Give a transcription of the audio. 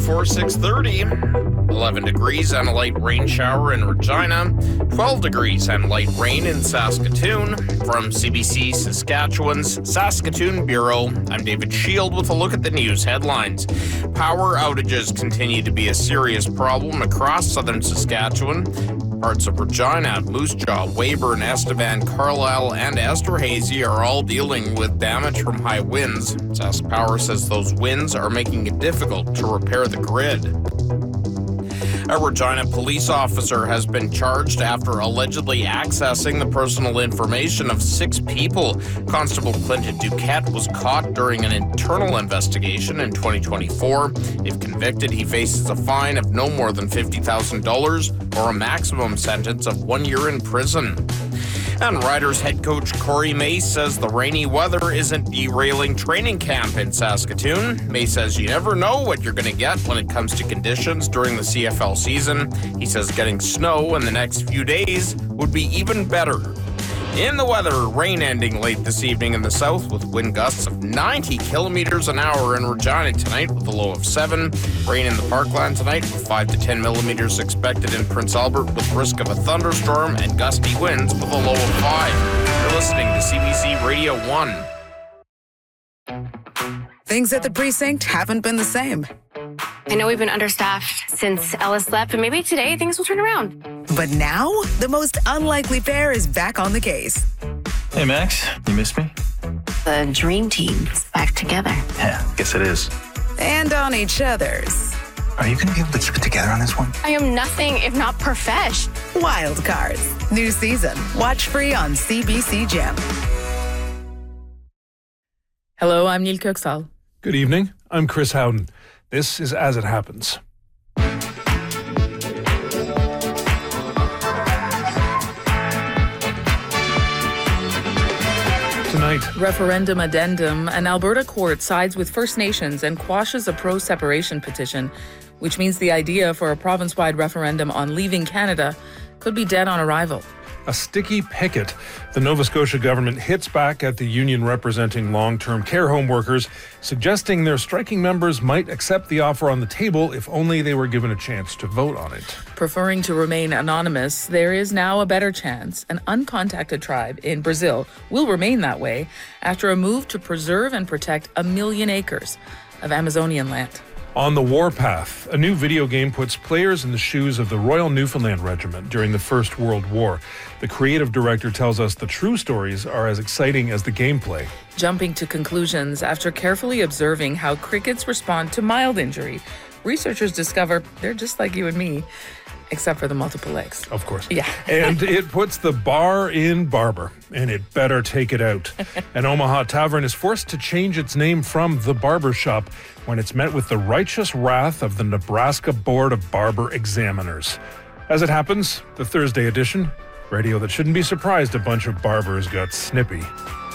before 6:30. 11 degrees and a light rain shower in Regina. 12 degrees and light rain in Saskatoon. From CBC Saskatchewan's Saskatoon Bureau, I'm David Shield with a look at the news headlines. Power outages continue to be a serious problem across southern Saskatchewan. Parts of Regina, Moose Jaw, Weyburn, Estevan, Carlisle, and Esterhazy are all dealing with damage from high winds. Sask Power says those winds are making it difficult to repair the grid. A Regina police officer has been charged after allegedly accessing the personal information of 6 people. Constable Clinton Duquette was caught during an internal investigation in 2024. If convicted, he faces a fine of no more than $50,000 or a maximum sentence of 1 year in prison. And Riders head coach Corey Mace says the rainy weather isn't derailing training camp in Saskatoon. Mace says you never know what you're going to get when it comes to conditions during the CFL season. He says getting snow in the next few days would be even better. In the weather, rain ending late this evening in the south with wind gusts of 90 kilometers an hour in Regina tonight with a low of 7. Rain in the Parkland tonight with 5 to 10 millimeters expected in Prince Albert with risk of a thunderstorm and gusty winds with a low of 5. You're listening to CBC Radio 1. Things at the precinct haven't been the same. I know we've been understaffed since Ellis left, but maybe today things will turn around. But now, the most unlikely pair is back on the case. Hey, Max, you missed me? The dream team's back together. Yeah, guess it is. And on each other's. Are you going to be able to keep it together on this one? I am nothing if not profesh. Wild Cards. New season. Watch free on CBC Gem. Hello, I'm Neil Köksal. Good evening. I'm Chris Howden. This is As It Happens. Tonight, Referendum addendum. An Alberta court sides with First Nations and quashes a pro-separation petition, which means the idea for a province-wide referendum on leaving Canada could be dead on arrival. a sticky picket. The Nova Scotia government hits back at the union representing long-term care home workers, suggesting their striking members might accept the offer on the table if only they were given a chance to vote on it. Preferring to remain anonymous, there is now a better chance an uncontacted tribe in Brazil will remain that way after a move to preserve and protect 1 million acres of Amazonian land. On the Warpath, a new video game puts players in the shoes of the Royal Newfoundland Regiment during the First World War. The creative director tells us the true stories are as exciting as the gameplay. Jumping to conclusions after carefully observing how crickets respond to mild injury, researchers discover they're just like you and me, except for the multiple legs. Of course. Yeah. And it puts the bar in Barber, and it better take it out. An Omaha tavern is forced to change its name from The Barber Shop when it's met with the righteous wrath of the Nebraska Board of Barber Examiners. As it happens, the Thursday edition, radio that shouldn't be surprised a bunch of barbers got snippy.